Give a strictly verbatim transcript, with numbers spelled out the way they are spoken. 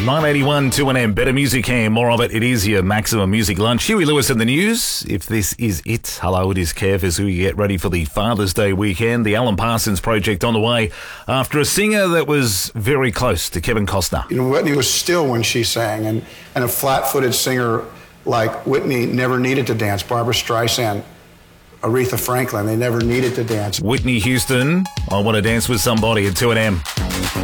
nine eighty-one two N M, better music here, more of it. It is your Maximum Music Lunch. Huey Lewis in the news. If this is it, hello, it is Kev as we get ready for the Father's Day weekend. The Alan Parsons Project on the way after a singer that was very close to Kevin Costner. You know, Whitney was still when she sang, and, and a flat-footed singer like Whitney never needed to dance. Barbra Streisand, Aretha Franklin, they never needed to dance. Whitney Houston, I Want to Dance with Somebody at two N M.